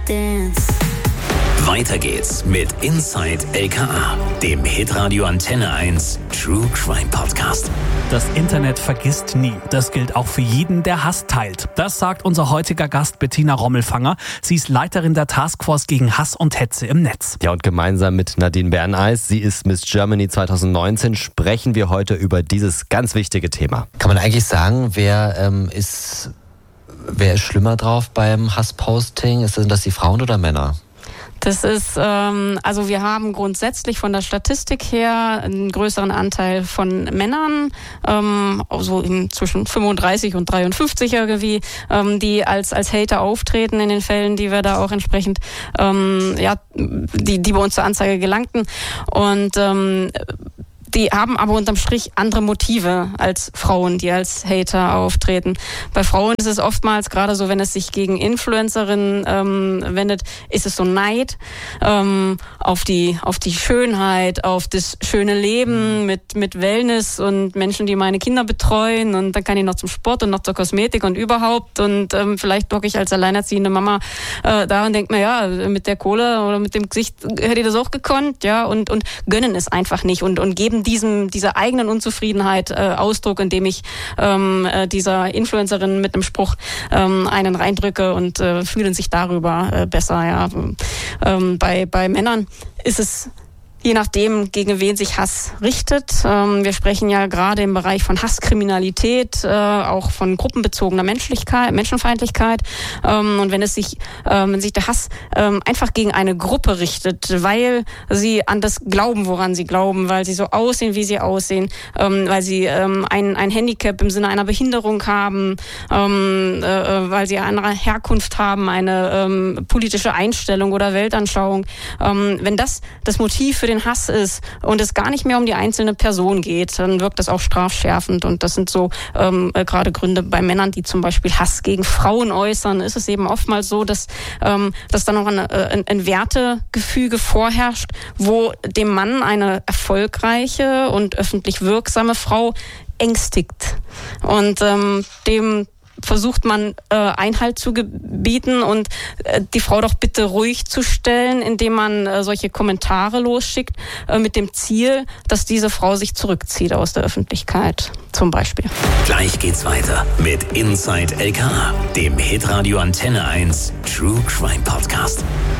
dance. Weiter geht's mit Inside LKA, dem Hitradio Antenne 1 True Crime Podcast. Das Internet vergisst nie. Das gilt auch für jeden, der Hass teilt. Das sagt unser heutiger Gast Bettina Rommelfanger. Sie ist Leiterin der Taskforce gegen Hass und Hetze im Netz. Ja, und gemeinsam mit Nadine Berneis, sie ist Miss Germany 2019, sprechen wir heute über dieses ganz wichtige Thema. Kann man eigentlich sagen, wer ist schlimmer drauf beim Hassposting? Sind das die Frauen oder Männer? Das ist, also wir haben grundsätzlich von der Statistik her einen größeren Anteil von Männern, so zwischen 35 und 53 irgendwie, die als Hater auftreten in den Fällen, die wir da auch entsprechend, die bei uns zur Anzeige gelangten. Und die haben aber unterm Strich andere Motive als Frauen, die als Hater auftreten. Bei Frauen ist es oftmals, gerade so, wenn es sich gegen Influencerinnen wendet, ist es so Neid auf die Schönheit, auf das schöne Leben mit Wellness und Menschen, die meine Kinder betreuen, und dann kann ich noch zum Sport und noch zur Kosmetik und überhaupt, und vielleicht hocke ich als alleinerziehende Mama da und denke mir, ja, mit der Kohle oder mit dem Gesicht hätte ich das auch gekonnt, ja, und gönnen es einfach nicht und geben dieser eigenen Unzufriedenheit Ausdruck, indem ich dieser Influencerin mit einem Spruch einen reindrücke und fühlen sich darüber besser. Ja. Bei Männern ist es je nachdem, gegen wen sich Hass richtet. Wir sprechen ja gerade im Bereich von Hasskriminalität, auch von gruppenbezogener Menschenfeindlichkeit. Und wenn sich der Hass einfach gegen eine Gruppe richtet, weil sie an das glauben, woran sie glauben, weil sie so aussehen, wie sie aussehen, weil sie ein Handicap im Sinne einer Behinderung haben, weil sie eine andere Herkunft haben, eine politische Einstellung oder Weltanschauung. Wenn das Motiv für den Hass ist und es gar nicht mehr um die einzelne Person geht, dann wirkt das auch strafschärfend, und das sind so gerade Gründe bei Männern, die zum Beispiel Hass gegen Frauen äußern. Ist es eben oftmals so, dass dann noch ein Wertegefüge vorherrscht, wo dem Mann eine erfolgreiche und öffentlich wirksame Frau ängstigt, und dem versucht man Einhalt zu gebieten und die Frau doch bitte ruhig zu stellen, indem man solche Kommentare losschickt, mit dem Ziel, dass diese Frau sich zurückzieht aus der Öffentlichkeit, zum Beispiel. Gleich geht's weiter mit Inside LKA, dem Hitradio Antenne 1 True Crime Podcast.